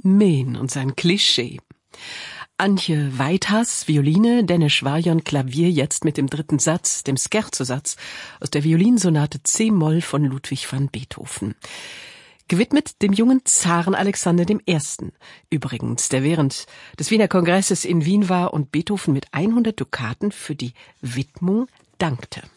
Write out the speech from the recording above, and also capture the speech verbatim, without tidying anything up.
Meen und sein Klischee. Antje Weithas, Violine, Dennis Schwarjon, Klavier, jetzt mit dem dritten Satz, dem Scherzo-Satz aus der Violinsonate C-Moll von Ludwig van Beethoven. Gewidmet dem jungen Zaren Alexander der Erste. Übrigens, der während des Wiener Kongresses in Wien war und Beethoven mit hundert Dukaten für die Widmung dankte.